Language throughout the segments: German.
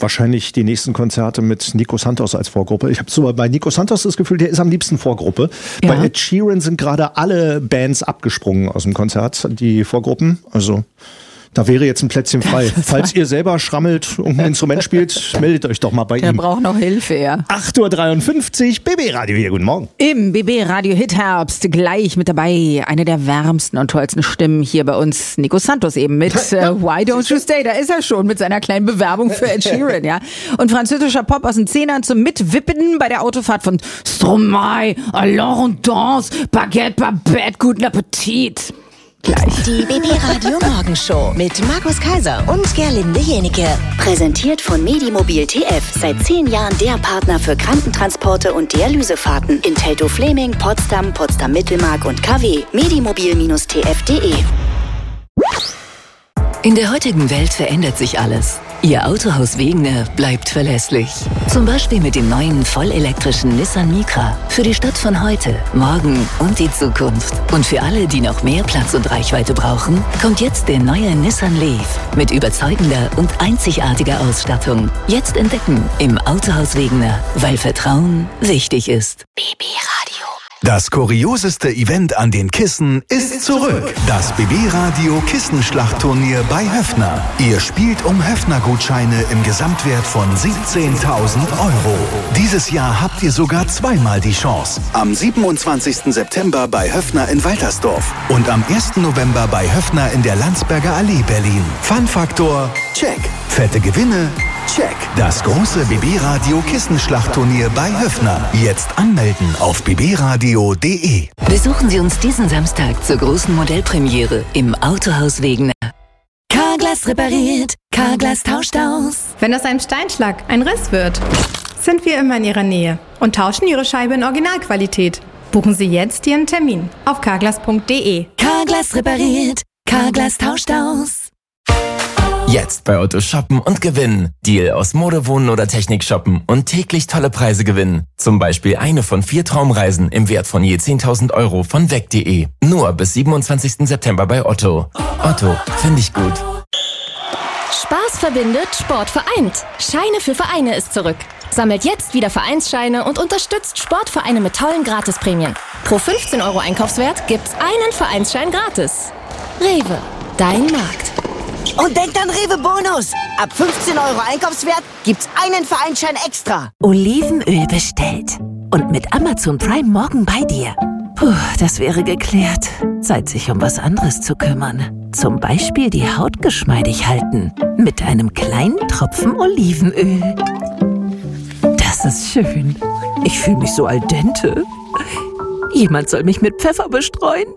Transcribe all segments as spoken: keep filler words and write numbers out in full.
wahrscheinlich die nächsten Konzerte mit Nico Santos als Vorgruppe. Ich habe so bei Nico Santos das Gefühl, der ist am liebsten Vorgruppe. Ja. Bei Ed Sheeran sind gerade alle Bands abgesprungen aus dem Konzert, die Vorgruppen. Also da wäre jetzt ein Plätzchen frei. Falls ihr selber schrammelt und ein Instrument spielt, meldet euch doch mal bei der ihm. Der braucht noch Hilfe, ja. acht Uhr dreiundfünfzig, B B-Radio hier, guten Morgen. Im B B-Radio Hit-Herbst gleich mit dabei. Eine der wärmsten und tollsten Stimmen hier bei uns. Nico Santos eben mit uh, Why Don't You Stay? Da ist er schon mit seiner kleinen Bewerbung für Ed Sheeran, ja. Und französischer Pop aus den Zehnern zum Mitwippen bei der Autofahrt von Stromae, Allons und Danse, Baguette, Babette, guten Appetit. Gleich. Die B B-Radio Morgenshow mit Markus Kaiser und Gerlinde Jenike. Präsentiert von Medimobil T F. Seit zehn Jahren der Partner für Krankentransporte und Dialysefahrten. In Teltow-Fleming, Potsdam, Potsdam-Mittelmark und K W. Medimobil T F punkt de. In der heutigen Welt verändert sich alles. Ihr Autohaus Wegener bleibt verlässlich. Zum Beispiel mit dem neuen vollelektrischen Nissan Micra. Für die Stadt von heute, morgen und die Zukunft. Und für alle, die noch mehr Platz und Reichweite brauchen, kommt jetzt der neue Nissan Leaf. Mit überzeugender und einzigartiger Ausstattung. Jetzt entdecken im Autohaus Wegener. Weil Vertrauen wichtig ist. B B-Radio. Das kurioseste Event an den Kissen ist zurück. Das B B-Radio Kissenschlachtturnier bei Höffner. Ihr spielt um Höffner-Gutscheine im Gesamtwert von siebzehntausend Euro. Dieses Jahr habt ihr sogar zweimal die Chance. Am siebenundzwanzigsten September bei Höffner in Waltersdorf und am ersten November bei Höffner in der Landsberger Allee Berlin. Fun-Faktor, check. Fette Gewinne, check. Das große B B-Radio Kissenschlachtturnier bei Höffner. Jetzt anmelden auf b b radio punkt de. Besuchen Sie uns diesen Samstag zur großen Modellpremiere im Autohaus Wegener. Carglass repariert, Carglass tauscht aus. Wenn aus einem Steinschlag ein Riss wird, sind wir immer in Ihrer Nähe und tauschen Ihre Scheibe in Originalqualität. Buchen Sie jetzt Ihren Termin auf carglass punkt de. Carglass repariert, Carglass tauscht aus. Jetzt bei Otto shoppen und gewinnen. Deal aus Mode, Wohnen oder Technik shoppen und täglich tolle Preise gewinnen. Zum Beispiel eine von vier Traumreisen im Wert von je zehntausend Euro von weg punkt de. Nur bis siebenundzwanzigsten September bei Otto. Otto, finde ich gut. Spaß verbindet, Sport vereint. Scheine für Vereine ist zurück. Sammelt jetzt wieder Vereinsscheine und unterstützt Sportvereine mit tollen Gratisprämien. Pro fünfzehn Euro Einkaufswert gibt's einen Vereinsschein gratis. Rewe, dein Markt. Und denkt an Rewe Bonus. Ab fünfzehn Euro Einkaufswert gibt's einen Vereinsschein extra. Olivenöl bestellt. Und mit Amazon Prime morgen bei dir. Puh, das wäre geklärt. Zeit, sich um was anderes zu kümmern. Zum Beispiel die Haut geschmeidig halten. Mit einem kleinen Tropfen Olivenöl. Das ist schön. Ich fühle mich so al dente. Jemand soll mich mit Pfeffer bestreuen.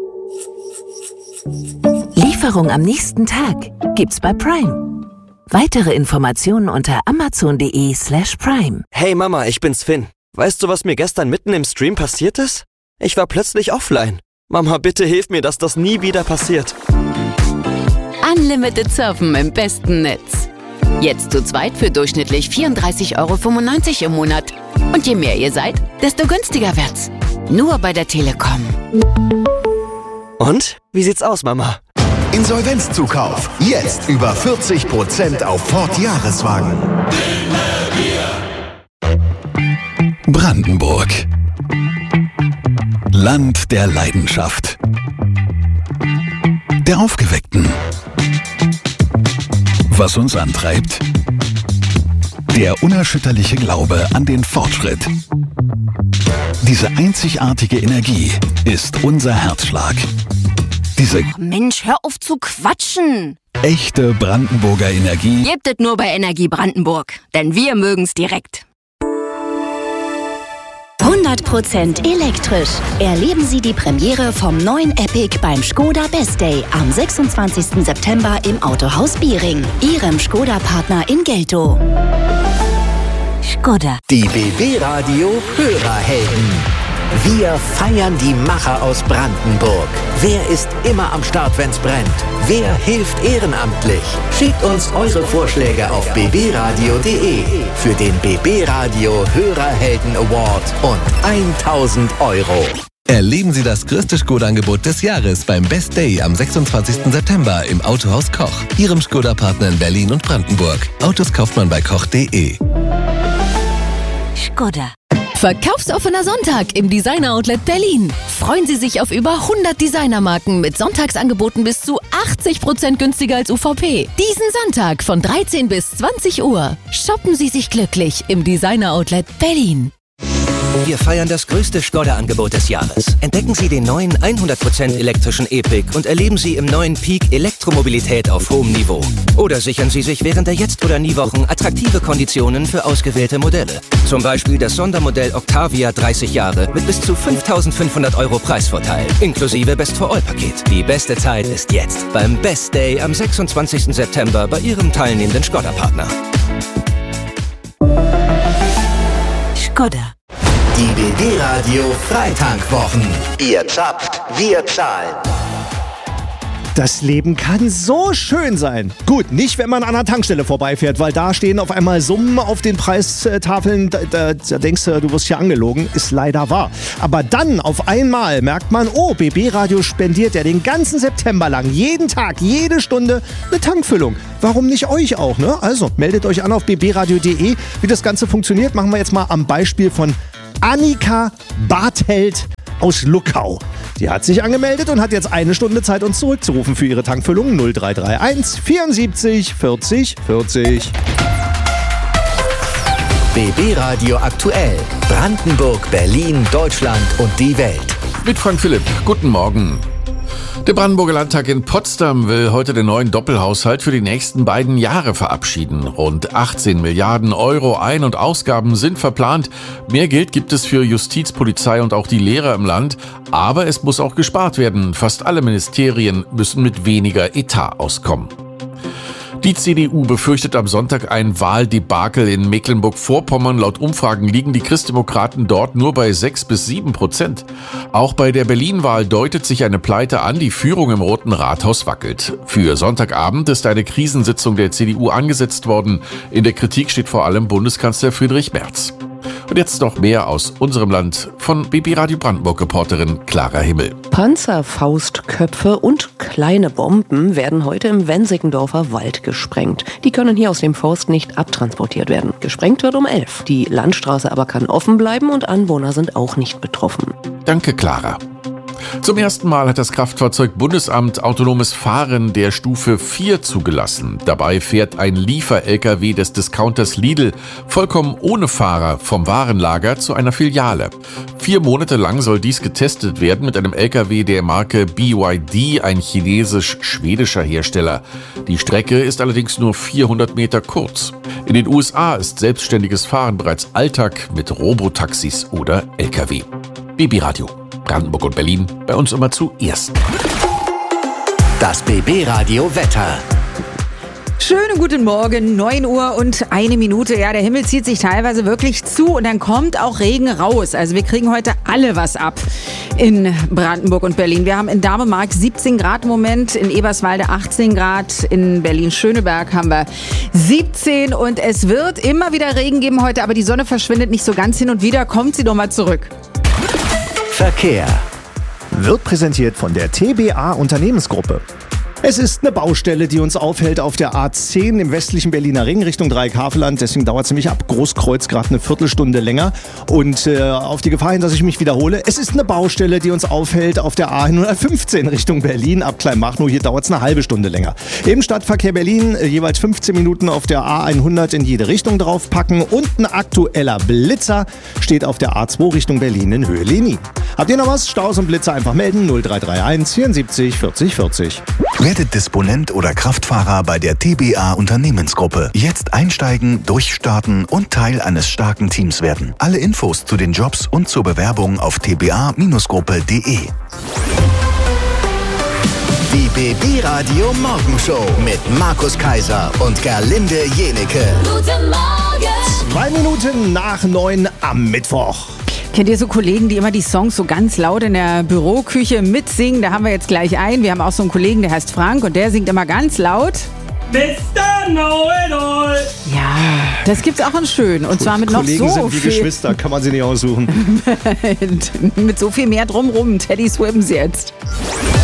Lieferung am nächsten Tag gibt's bei Prime. Weitere Informationen unter amazon punkt de slash prime. Hey Mama, ich bin's Finn. Weißt du, was mir gestern mitten im Stream passiert ist? Ich war plötzlich offline. Mama, bitte hilf mir, dass das nie wieder passiert. Unlimited Surfen im besten Netz. Jetzt zu zweit für durchschnittlich vierunddreißig Euro fünfundneunzig im Monat. Und je mehr ihr seid, desto günstiger wird's. Nur bei der Telekom. Und? Wie sieht's aus, Mama? Insolvenzzukauf. Jetzt über vierzig Prozent auf Ford Jahreswagen. Brandenburg. Land der Leidenschaft. Der Aufgeweckten. Was uns antreibt? Der unerschütterliche Glaube an den Fortschritt. Diese einzigartige Energie ist unser Herzschlag. Diese Mensch, hör auf zu quatschen! Echte Brandenburger Energie Gebt es nur bei Energie Brandenburg, denn wir mögen's direkt. hundert Prozent elektrisch. Erleben Sie die Premiere vom neuen Epic beim Skoda Best Day am sechsundzwanzigsten September im Autohaus Biering, Ihrem Skoda-Partner in Geltow. Skoda. Die B B-Radio Hörerhelden. Wir feiern die Macher aus Brandenburg. Wer ist immer am Start, wenn's brennt? Wer hilft ehrenamtlich? Schickt uns eure Vorschläge auf b b radio punkt de für den B B-Radio Hörerhelden Award und tausend Euro. Erleben Sie das größte Skoda-Angebot des Jahres beim Best Day am sechsundzwanzigsten September im Autohaus Koch, Ihrem Skoda-Partner in Berlin und Brandenburg. Autos kauft man bei koch punkt de. Skoda. Verkaufsoffener Sonntag im Designer-Outlet Berlin. Freuen Sie sich auf über hundert Designermarken mit Sonntagsangeboten bis zu achtzig Prozent günstiger als U V P. Diesen Sonntag von dreizehn bis zwanzig Uhr. Shoppen Sie sich glücklich im Designer-Outlet Berlin. Wir feiern das größte Skoda-Angebot des Jahres. Entdecken Sie den neuen hundert Prozent elektrischen E-Pick und erleben Sie im neuen Peak Elektromobilität auf hohem Niveau. Oder sichern Sie sich während der Jetzt- oder Nie-Wochen attraktive Konditionen für ausgewählte Modelle. Zum Beispiel das Sondermodell Octavia dreißig Jahre mit bis zu fünftausendfünfhundert Euro Preisvorteil, inklusive Best-for-All-Paket. Die beste Zeit ist jetzt beim Best Day am sechsundzwanzigsten September bei Ihrem teilnehmenden Skoda-Partner. Skoda. Die B B-Radio Freitankwwochen. Ihr zapft, wir zahlen. Das Leben kann so schön sein. Gut, nicht, wenn man an einer Tankstelle vorbeifährt, weil da stehen auf einmal Summen auf den Preistafeln, da, da, da denkst du, du wirst hier angelogen, ist leider wahr. Aber dann auf einmal merkt man, oh, B B-Radio spendiert ja den ganzen September lang, jeden Tag, jede Stunde eine Tankfüllung. Warum nicht euch auch, ne? Also, meldet euch an auf b b radio punkt de. Wie das Ganze funktioniert, machen wir jetzt mal am Beispiel von Annika Bartheld aus Luckau. Die hat sich angemeldet und hat jetzt eine Stunde Zeit, uns zurückzurufen für ihre Tankfüllung null drei drei eins vierundsiebzig vierzig vierzig. B B-Radio aktuell. Brandenburg, Berlin, Deutschland und die Welt. Mit Frank Philipp. Guten Morgen. Der Brandenburger Landtag in Potsdam will heute den neuen Doppelhaushalt für die nächsten beiden Jahre verabschieden. Rund achtzehn Milliarden Euro Ein- und Ausgaben sind verplant. Mehr Geld gibt es für Justiz, Polizei und auch die Lehrer im Land. Aber es muss auch gespart werden. Fast alle Ministerien müssen mit weniger Etat auskommen. Die C D U befürchtet am Sonntag ein Wahldebakel in Mecklenburg-Vorpommern. Laut Umfragen liegen die Christdemokraten dort nur bei sechs bis sieben Prozent. Auch bei der Berlin-Wahl deutet sich eine Pleite an. Die Führung im Roten Rathaus wackelt. Für Sonntagabend ist eine Krisensitzung der C D U angesetzt worden. In der Kritik steht vor allem Bundeskanzler Friedrich Merz. Und jetzt noch mehr aus unserem Land von B B-Radio Brandenburg-Reporterin Clara Himmel. Panzer, Faustköpfe und kleine Bomben werden heute im Wensickendorfer Wald gesprengt. Die können hier aus dem Forst nicht abtransportiert werden. Gesprengt wird um elf. Die Landstraße aber kann offen bleiben und Anwohner sind auch nicht betroffen. Danke, Clara. Zum ersten Mal hat das Kraftfahrzeug-Bundesamt autonomes Fahren der Stufe vier zugelassen. Dabei fährt ein Liefer-L K W des Discounters Lidl vollkommen ohne Fahrer vom Warenlager zu einer Filiale. Vier Monate lang soll dies getestet werden mit einem L K W der Marke B Y D, ein chinesisch-schwedischer Hersteller. Die Strecke ist allerdings nur vierhundert Meter kurz. In den U S A ist selbstständiges Fahren bereits Alltag mit Robotaxis oder L K W. B B-Radio. Brandenburg und Berlin, bei uns immer zuerst. Das B B-Radio Wetter. Schönen guten Morgen, neun Uhr und eine Minute. Ja, der Himmel zieht sich teilweise wirklich zu und dann kommt auch Regen raus. Also wir kriegen heute alle was ab in Brandenburg und Berlin. Wir haben in Damemark siebzehn Grad im Moment, in Eberswalde achtzehn Grad, in Berlin-Schöneberg haben wir siebzehn und es wird immer wieder Regen geben heute, aber die Sonne verschwindet nicht so ganz. Hin und wieder kommt sie doch mal zurück. Verkehr wird präsentiert von der T B A Unternehmensgruppe. Es ist eine Baustelle, die uns aufhält auf der A zehn im westlichen Berliner Ring Richtung Dreieckhaveland. Deswegen dauert es nämlich ab Großkreuz gerade eine Viertelstunde länger. Und äh, auf die Gefahr hin, dass ich mich wiederhole, es ist eine Baustelle, die uns aufhält auf der A hundertfünfzehn Richtung Berlin ab Kleinmachnow. Hier dauert es eine halbe Stunde länger. Im Stadtverkehr Berlin äh, jeweils fünfzehn Minuten auf der A hundert in jede Richtung draufpacken. Und ein aktueller Blitzer steht auf der A zwei Richtung Berlin in Höhe Leni. Habt ihr noch was? Staus und Blitzer einfach melden. null drei drei eins vierundsiebzig vierzig vierzig. Werdet Disponent oder Kraftfahrer bei der T B A Unternehmensgruppe. Jetzt einsteigen, durchstarten und Teil eines starken Teams werden. Alle Infos zu den Jobs und zur Bewerbung auf t b a Bindestrich gruppe punkt de. Die B B-Radio Morgenshow mit Markus Kaiser und Gerlinde Jenecke. Guten Morgen! Zwei Minuten nach neun am Mittwoch. Kennt ihr so Kollegen, die immer die Songs so ganz laut in der Büroküche mitsingen? Da haben wir jetzt gleich einen. Wir haben auch so einen Kollegen, der heißt Frank und der singt immer ganz laut. Mister know it all. Ja, das gibt's auch in schön. Und zwar mit noch Kollegen so sind wie viel... Geschwister, kann man sie nicht aussuchen. mit so viel mehr drumrum. Teddy Swims jetzt.